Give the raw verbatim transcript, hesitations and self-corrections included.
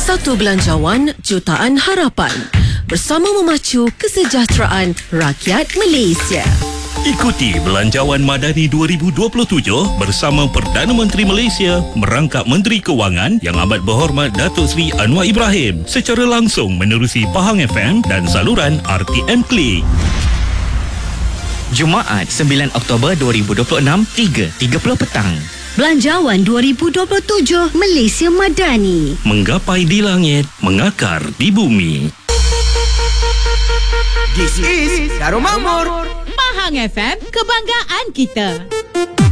Satu belanjawan jutaan harapan bersama memacu kesejahteraan rakyat Malaysia. Ikuti Belanjawan Madani dua ribu dua puluh tujuh bersama Perdana Menteri Malaysia merangkap Menteri Kewangan Yang Amat Berhormat Datuk Seri Anwar Ibrahim secara langsung menerusi Pahang F M dan saluran R T M Klik. Jumaat sembilan Oktober dua ribu dua puluh enam, tiga tiga puluh petang. Belanjawan dua ribu dua puluh tujuh Malaysia Madani. Menggapai di langit, mengakar di bumi. This is Darul Makmur. Pahang F M, kebanggaan kita.